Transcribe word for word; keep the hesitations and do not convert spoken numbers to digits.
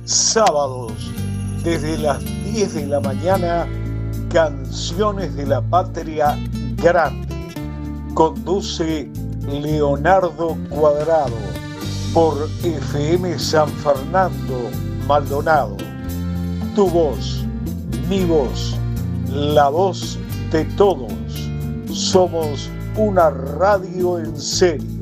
Sábados, desde las diez de la mañana, Canciones de la Patria Grande. Conduce Leonardo Cuadrado por F M San Fernando, Maldonado. Tu voz, mi voz, la voz de todos. Somos una radio en serio.